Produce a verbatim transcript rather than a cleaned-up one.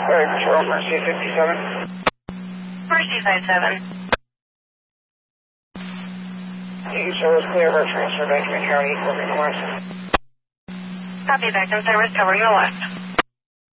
Fire Patrol, Mercy fifty-seven. Mercy five seven. You can show us clear for transfer back to County, Corbin West. Copy, back in service, cover your left.